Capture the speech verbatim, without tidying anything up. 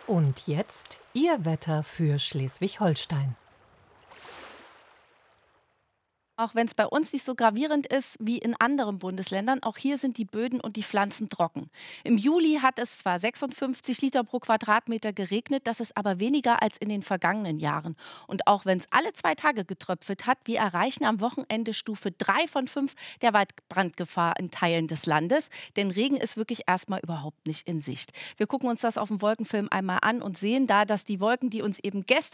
Und jetzt Ihr Wetter für Schleswig-Holstein. Auch wenn es bei uns nicht so gravierend ist wie in anderen Bundesländern, auch hier sind die Böden und die Pflanzen trocken. Im Juli hat es zwar sechsundfünfzig Liter pro Quadratmeter geregnet, das ist aber weniger als in den vergangenen Jahren. Und auch wenn es alle zwei Tage getröpfelt hat, wir erreichen am Wochenende Stufe drei von fünf der Waldbrandgefahr in Teilen des Landes. Denn Regen ist wirklich erstmal überhaupt nicht in Sicht. Wir gucken uns das auf dem Wolkenfilm einmal an und sehen da, dass die Wolken, die uns eben gestern